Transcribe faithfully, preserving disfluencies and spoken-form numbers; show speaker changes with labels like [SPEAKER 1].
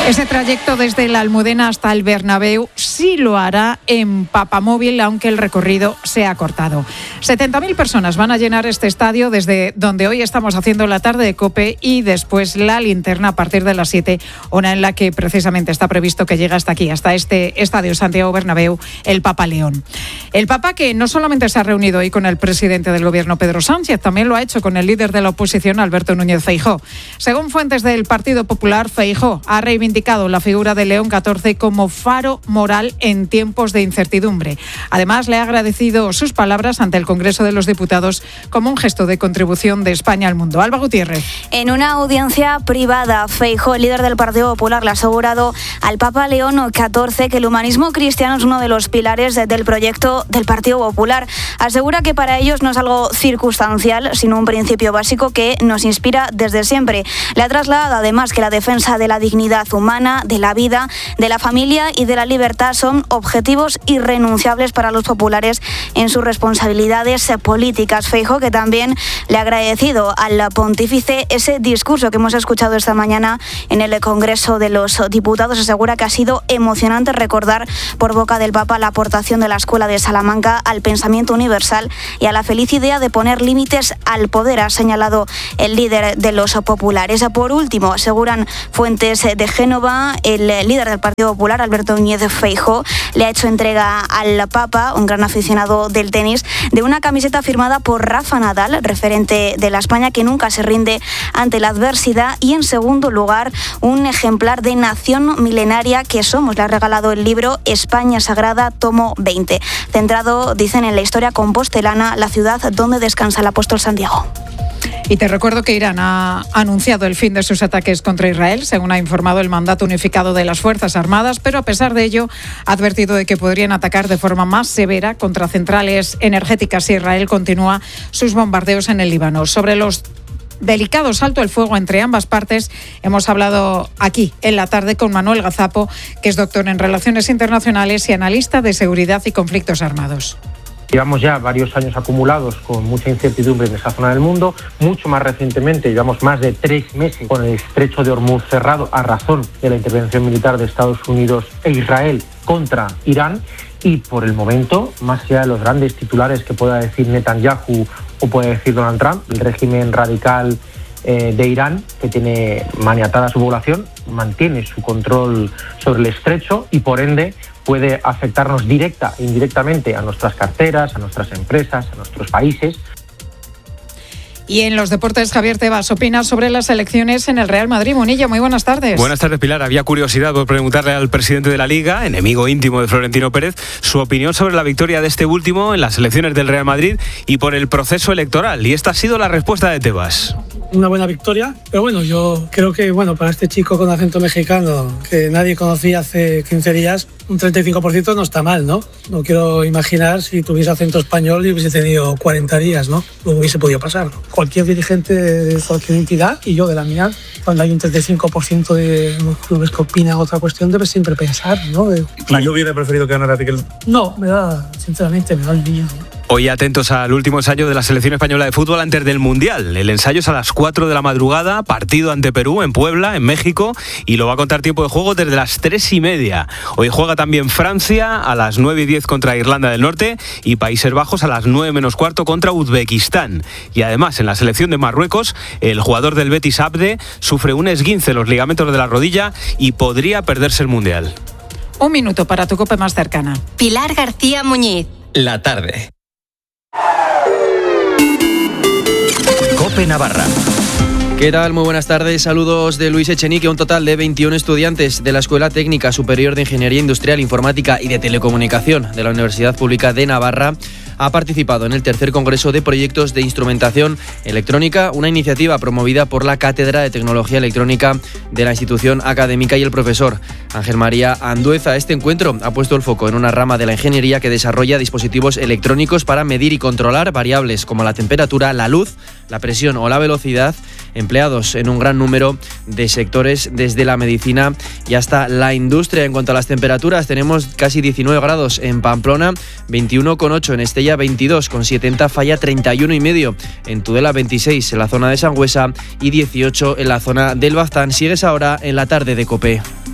[SPEAKER 1] Ese trayecto desde la Almudena hasta el Bernabéu sí lo hará en Papamóvil, aunque el recorrido sea cortado. setenta mil personas van a llenar este estadio desde donde hoy estamos haciendo la tarde de COPE y después la linterna a partir de las siete, hora en la que precisamente está previsto que llegue hasta aquí, hasta este estadio Santiago Bernabéu, el Papa León. El Papa, que no solamente se ha reunido hoy con el presidente del Gobierno, Pedro Sánchez, también lo ha hecho con el líder de la oposición, Alberto Núñez Feijóo. Según fuentes del Partido Popular, Feijóo ha reivindicado la figura de León catorce como faro moral en tiempos de incertidumbre. Además, le ha agradecido sus palabras ante el Congreso de los Diputados como un gesto de contribución de España al mundo. Alba Gutiérrez.
[SPEAKER 2] En una audiencia privada, Feijóo, el líder del Partido Popular, le ha asegurado al Papa León catorce que el humanismo cristiano es uno de los pilares del proyecto del Partido Popular. Asegura que para ellos no es algo circunstancial, sino un principio básico que nos inspira desde siempre. Le ha trasladado además que la defensa de la dignidad humana, de la vida, de la familia y de la libertad son objetivos irrenunciables para los populares en sus responsabilidades políticas. Feijóo, que también le ha agradecido al pontífice ese discurso que hemos escuchado esta mañana en el Congreso de los Diputados, asegura que ha sido emocionante recordar por boca del Papa la aportación de la Escuela de Salamanca al pensamiento universal y a la feliz idea de poner límites al poder, ha señalado el líder de los populares. Por último, aseguran fuentes de Génova, el líder del Partido Popular, Alberto Núñez Feijóo, le ha hecho entrega al Papa, un gran aficionado del tenis, de una camiseta firmada por Rafa Nadal, referente de la España que nunca se rinde ante la adversidad, y en segundo lugar un ejemplar de Nación Milenaria que somos. Le ha regalado el libro España Sagrada, tomo veinte, centrado, dicen, en la historia compostelana, la ciudad donde descansa el apóstol Santiago.
[SPEAKER 1] Y te recuerdo que Irán ha anunciado el fin de sus ataques contra Israel, según ha informado el mandato unificado de las Fuerzas Armadas, pero a pesar de ello ha advertido de que podrían atacar de forma más severa contra centrales energéticas si Israel continúa sus bombardeos en el Líbano. Sobre los delicados alto el fuego entre ambas partes hemos hablado aquí en la tarde con Manuel Gazapo, que es doctor en Relaciones Internacionales y analista de seguridad y conflictos armados.
[SPEAKER 3] Llevamos ya varios años acumulados con mucha incertidumbre en esa zona del mundo. Mucho más recientemente, llevamos más de tres meses con el estrecho de Hormuz cerrado a razón de la intervención militar de Estados Unidos e Israel contra Irán. Y por el momento, más allá de los grandes titulares que pueda decir Netanyahu o pueda decir Donald Trump, el régimen radical eh, de Irán, que tiene maniatada su población, mantiene su control sobre el estrecho y por ende puede afectarnos directa e indirectamente a nuestras carteras, a nuestras empresas, a nuestros países.
[SPEAKER 1] Y en los deportes, Javier Tebas opina sobre las elecciones en el Real Madrid. Munilla, muy buenas tardes.
[SPEAKER 4] Buenas tardes, Pilar. Había curiosidad por preguntarle al presidente de la Liga, enemigo íntimo de Florentino Pérez, su opinión sobre la victoria de este último en las elecciones del Real Madrid y por el proceso electoral. Y esta ha sido la respuesta de Tebas.
[SPEAKER 5] Una buena victoria, pero bueno, yo creo que bueno, para este chico con acento mexicano que nadie conocía hace quince días, un treinta y cinco por ciento no está mal, ¿no? No quiero imaginar si tuviese acento español y hubiese tenido cuarenta días, ¿no? Lo hubiese podido pasar, ¿no? Cualquier dirigente de cualquier entidad, y yo de la mía, cuando hay un treinta y cinco por ciento de los clubes que opinan otra cuestión, debes siempre pensar, ¿no? De...
[SPEAKER 6] ¿Y yo hubiera preferido que ganara Riquelme?
[SPEAKER 5] No, me da, sinceramente, me da el niño, ¿no?
[SPEAKER 4] Hoy atentos al último ensayo de la selección española de fútbol antes del Mundial. El ensayo es a las cuatro de la madrugada, partido ante Perú en Puebla, en México, y lo va a contar tiempo de juego desde las tres y media. Hoy juega también Francia a las nueve y diez contra Irlanda del Norte y Países Bajos a las nueve menos cuarto contra Uzbekistán. Y además en la selección de Marruecos, el jugador del Betis Abde sufre un esguince en los ligamentos de la rodilla y podría perderse el Mundial.
[SPEAKER 1] Un minuto para tu COPE más cercana.
[SPEAKER 7] Pilar García Muñiz.
[SPEAKER 8] La tarde. COPE Navarra.
[SPEAKER 9] ¿Qué tal? Muy buenas tardes. Saludos de Luis Echenique. Un total de veintiún estudiantes de la Escuela Técnica Superior de Ingeniería Industrial, Informática y de Telecomunicación de la Universidad Pública de Navarra ha participado en el tercer Congreso de Proyectos de Instrumentación Electrónica, una iniciativa promovida por la Cátedra de Tecnología Electrónica de la institución académica y el profesor Ángel María Andueza. Este encuentro ha puesto el foco en una rama de la ingeniería que desarrolla dispositivos electrónicos para medir y controlar variables como la temperatura, la luz, la presión o la velocidad, empleados en un gran número de sectores, desde la medicina y hasta la industria. En cuanto a las temperaturas, tenemos casi diecinueve grados en Pamplona, veintiuno coma ocho en Estella, veintidós coma siete en Tafalla, treinta y uno coma cinco en Tudela, veintiséis en la zona de Sangüesa y dieciocho en la zona del Baztán. Sigues ahora en la tarde de COPE.